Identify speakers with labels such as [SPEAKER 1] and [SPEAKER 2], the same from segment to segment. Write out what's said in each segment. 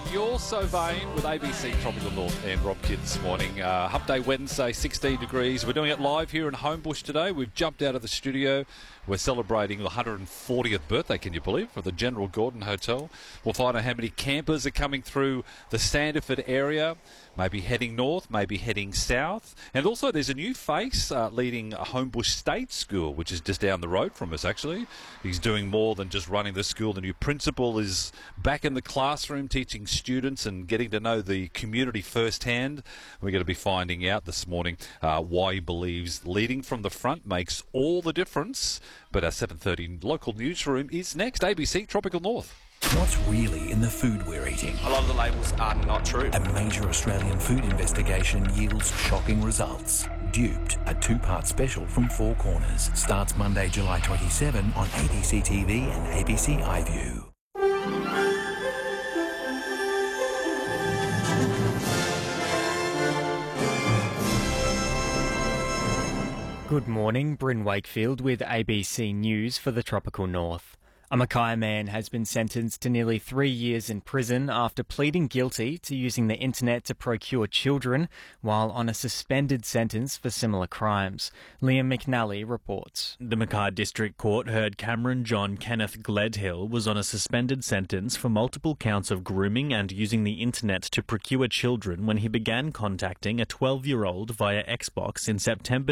[SPEAKER 1] You're So Vain with ABC Tropical North and Rob Kidd this morning. Hump Day Wednesday, 16 degrees. We're doing it live here in Homebush today. We've jumped out of the studio. We're celebrating the 140th birthday, can you believe, for the General Gordon Hotel. We'll find out how many campers are coming through the Sanderford area, maybe heading north, maybe heading south. And also there's a new face leading a Homebush State School, which is just down the road from us, actually. He's doing more than just running the school. The new principal is back in the classroom teaching students and getting to know the community firsthand. We're going to be finding out this morning why he believes leading from the front makes all the difference. But our 7:30 local newsroom is next. ABC Tropical North.
[SPEAKER 2] What's really in the food we're eating?
[SPEAKER 3] A lot of the labels are not true.
[SPEAKER 2] A major Australian food investigation yields shocking results. Duped, a two-part special from Four Corners, starts Monday, July 27 on ABC TV and ABC iView.
[SPEAKER 4] Good morning, Bryn Wakefield with ABC News for the Tropical North. A Mackay man has been sentenced to nearly 3 years in prison after pleading guilty to using the internet to procure children while on a suspended sentence for similar crimes. Liam McNally reports.
[SPEAKER 5] The Mackay District Court heard Cameron John Kenneth Gledhill was on a suspended sentence for multiple counts of grooming and using the internet to procure children when he began contacting a 12-year-old via Xbox in September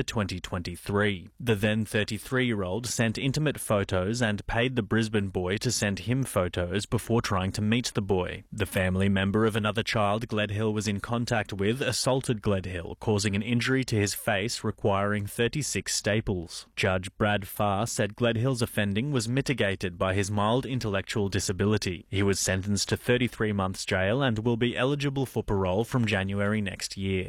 [SPEAKER 5] 2023. The then 33-year-old sent intimate photos and paid the Brisbane boy to send him photos before trying to meet the boy. The family member of another child Gledhill was in contact with assaulted Gledhill, causing an injury to his face requiring 36 staples. Judge Brad Farr said Gledhill's offending was mitigated by his mild intellectual disability. He was sentenced to 33 months jail and will be eligible for parole from January next year.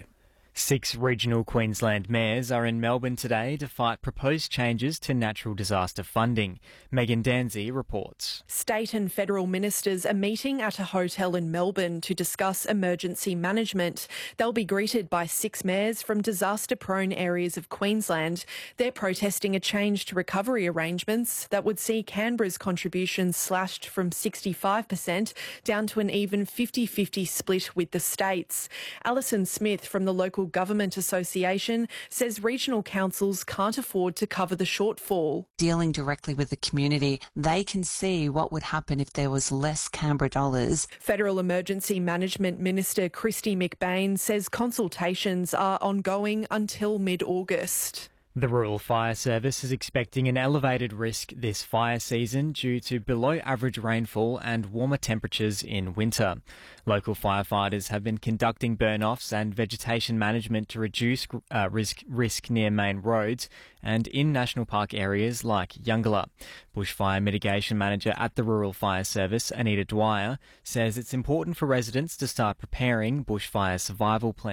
[SPEAKER 4] 6 regional Queensland mayors are in Melbourne today to fight proposed changes to natural disaster funding. Megan Danzy reports.
[SPEAKER 6] State and federal ministers are meeting at a hotel in Melbourne to discuss emergency management. They'll be greeted by 6 mayors from disaster-prone areas of Queensland. They're protesting a change to recovery arrangements that would see Canberra's contributions slashed from 65% down to an even 50-50 split with the states. Alison Smith from the local Government Association says regional councils can't afford to cover the shortfall.
[SPEAKER 7] Dealing directly with the community, they can see what would happen if there was less Canberra dollars.
[SPEAKER 6] Federal Emergency Management Minister Kristy McBain says consultations are ongoing until mid-August.
[SPEAKER 4] The Rural Fire Service is expecting an elevated risk this fire season due to below average rainfall and warmer temperatures in winter. Local firefighters have been conducting burn-offs and vegetation management to reduce risk near main roads and in national park areas like Yungala. Bushfire Mitigation Manager at the Rural Fire Service, Anita Dwyer, says it's important for residents to start preparing bushfire survival plans.